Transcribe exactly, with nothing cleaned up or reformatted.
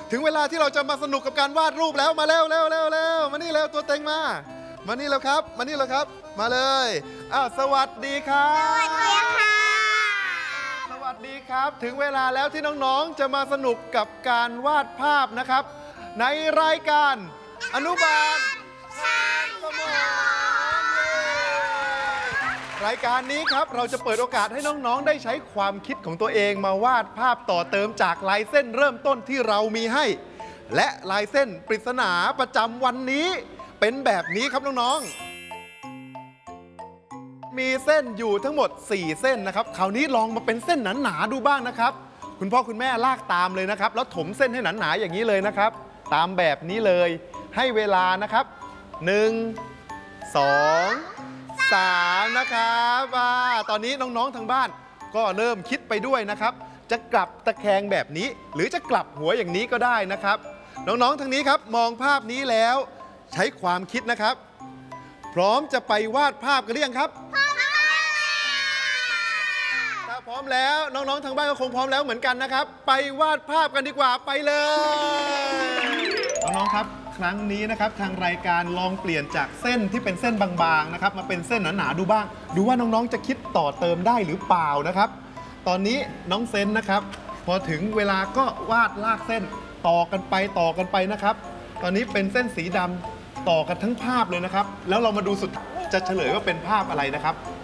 ถึงเวลาที่เราจะมาสนุกกับการวาดรูปแล้วมาเร็วเร็วเร็วเร็วมานี่เร็วตัวเต็งมามานี่แล้วครับมานี่แล้วครับมาเลยอ้าวสวัสดีครับสวัสดีค่ะสวัสดีครับถึงเวลาแล้วที่น้องๆจะมาสนุกกับการวาดภาพนะครับในรายการอนุบาลสร้างสมองรายการนี้ครับเราจะเปิดโอกาสให้น้องๆได้ใช้ความคิดของตัวเองมาวาดภาพต่อเติมจากลายเส้นเริ่มต้นที่เรามีให้และลายเส้นปริศนาประจำวันนี้เป็นแบบนี้ครับน้องๆมีเส้นอยู่ทั้งหมดสี่เส้นนะครับคราวนี้ลองมาเป็นเส้นหนาๆดูบ้างนะครับคุณพ่อคุณแม่ลากตามเลยนะครับแล้วถมเส้นให้หนาๆอย่างนี้เลยนะครับตามแบบนี้เลยให้เวลานะครับหนึ่ง สอง สามนะครับตอนนี้น้องๆทางบ้านก็เริ่มคิดไปด้วยนะครับจะกลับตะแคงแบบนี้หรือจะกลับหัวอย่างนี้ก็ได้นะครับน้องๆทางนี้ครับมองภาพนี้แล้วใช้ความคิดนะครับพร้อมจะไปวาดภาพกันหรือยังครับถ้าพร้อมแล้วน้องๆทางบ้านก็คงพร้อมแล้วเหมือนกันนะครับไปวาดภาพกันดีกว่าไปเลยน้องๆครับครั้งนี้นะครับทางรายการลองเปลี่ยนจากเส้นที่เป็นเส้นบางๆนะครับมาเป็นเส้นหนาๆดูบ้างดูว่าน้องๆจะคิดต่อเติมได้หรือเปล่านะครับตอนนี้น้องเซนนะครับพอถึงเวลาก็วาดลากเส้นต่อกันไปต่อกันไปนะครับตอนนี้เป็นเส้นสีดำต่อกันทั้งภาพเลยนะครับแล้วเรามาดูสุดจะเฉลยว่าเป็นภาพอะไรนะครับ